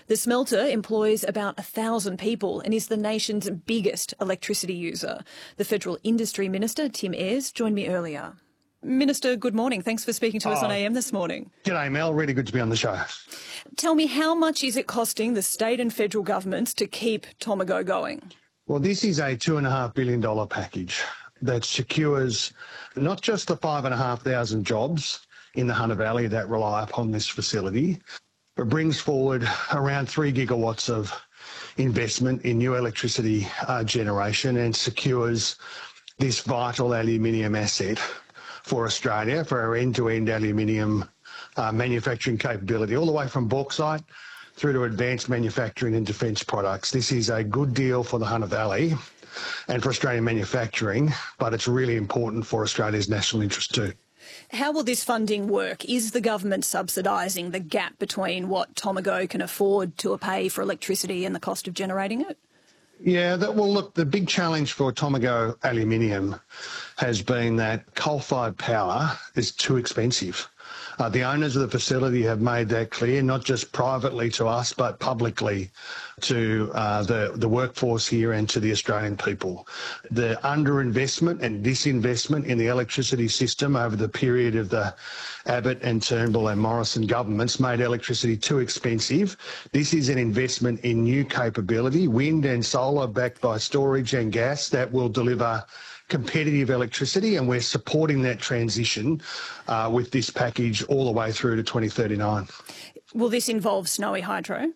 The smelter employs about 1,000 people and is the nation's biggest electricity user. The Federal Industry Minister, Tim Ayres, joined me earlier. Minister, good morning. Thanks for speaking to us on AM this morning. G'day, Mel. Really good to be on the show. Tell me, how much is it costing the state and federal governments to keep Tomago going? Well, this is a $2.5 billion package that secures not just the 5,500 jobs in the Hunter Valley that rely upon this facility, but brings forward around 3 gigawatts of investment in new electricity generation and secures this vital aluminium asset for Australia, for our end-to-end aluminium manufacturing capability, all the way from bauxite through to advanced manufacturing and defence products. This is a good deal for the Hunter Valley and for Australian manufacturing, but it's really important for Australia's national interest too. How will this funding work? Is the government subsidising the gap between what Tomago can afford to pay for electricity and the cost of generating it? Yeah, well, look, the big challenge for Tomago aluminium has been that coal-fired power is too expensive. The owners of the facility have made that clear, not just privately to us, but publicly to the workforce here and to the Australian people. The underinvestment and disinvestment in the electricity system over the period of the Abbott and Turnbull and Morrison governments made electricity too expensive. This is an investment in new capability, wind and solar backed by storage and gas that will deliver competitive electricity, and we're supporting that transition with this package all the way through to 2039. Will this involve Snowy Hydro?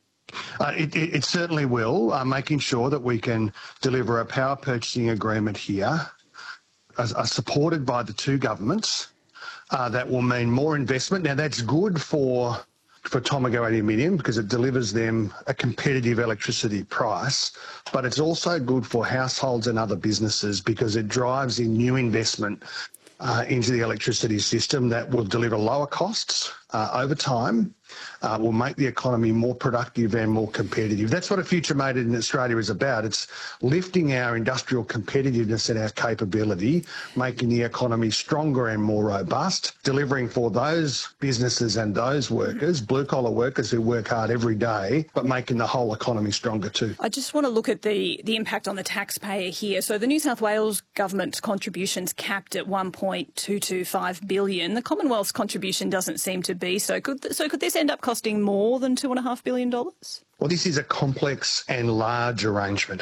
It certainly will, making sure that we can deliver a power purchasing agreement here, supported by the two governments, that will mean more investment. Now, that's good for Tomago aluminium because it delivers them a competitive electricity price, but it's also good for households and other businesses because it drives in new investment into the electricity system that will deliver lower costs over time, will make the economy more productive and more competitive. That's what a future made in Australia is about. It's lifting our industrial competitiveness and our capability, making the economy stronger and more robust, delivering for those businesses and those workers, blue-collar workers who work hard every day, but making the whole economy stronger too. I just want to look at the impact on the taxpayer here. So the New South Wales government's contribution's capped at $1.225 billion. The Commonwealth's contribution doesn't seem to be so. Could this end up costing more than $2.5 billion? Well, this is a complex and large arrangement.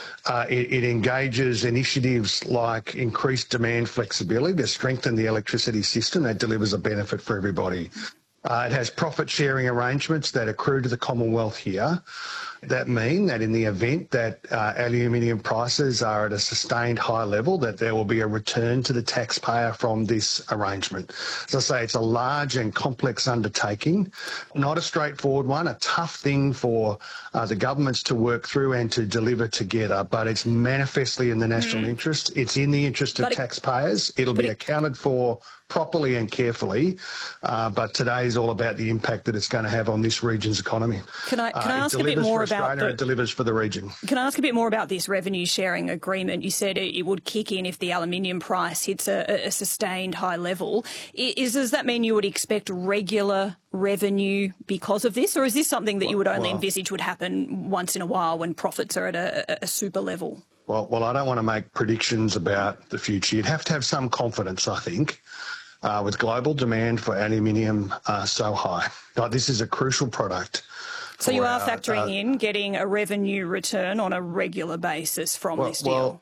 It engages initiatives like increased demand flexibility to strengthen the electricity system that delivers a benefit for everybody. It has profit-sharing arrangements that accrue to the Commonwealth here that mean that in the event that aluminium prices are at a sustained high level, that there will be a return to the taxpayer from this arrangement. As I say, it's a large and complex undertaking, not a straightforward one, a tough thing for the governments to work through and to deliver together, but it's manifestly in the national interest. It's in the interest of taxpayers. It'll be accounted for properly and carefully, but today is all about the impact that it's going to have on this region's economy. Can I ask a bit more about it delivers for the region. Can I ask a bit more about this revenue sharing agreement? You said it would kick in if the aluminium price hits a sustained high level. Does that mean you would expect regular revenue because of this, or is this something that you would only envisage would happen once in a while when profits are at a super level? Well, I don't want to make predictions about the future. You'd have to have some confidence, I think, with global demand for aluminium so high. This is a crucial product. So you are factoring in getting a revenue return on a regular basis from this deal?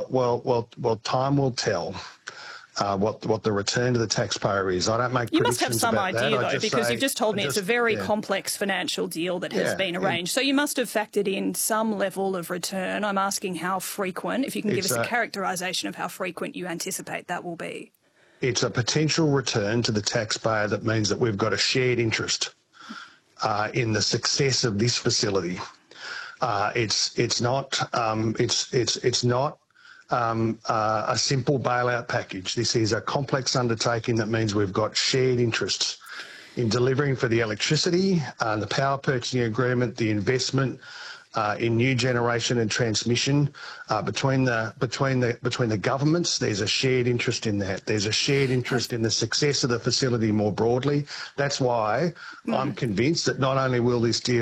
Well, time will tell what the return to the taxpayer is. I don't make predictions. You must have some idea, though, because you've just told me it's a very complex financial deal that has been arranged. So you must have factored in some level of return. I'm asking how frequent, if you can give us a characterisation of how frequent you anticipate that will be. It's a potential return to the taxpayer that means that we've got a shared interest in the success of this facility. It's not a simple bailout package. This is a complex undertaking that means we've got shared interests in delivering for the electricity, the power purchasing agreement, the investment in new generation and transmission between the governments. There's a shared interest in that. There's a shared interest in the success of the facility more broadly. That's why I'm convinced that not only will this deal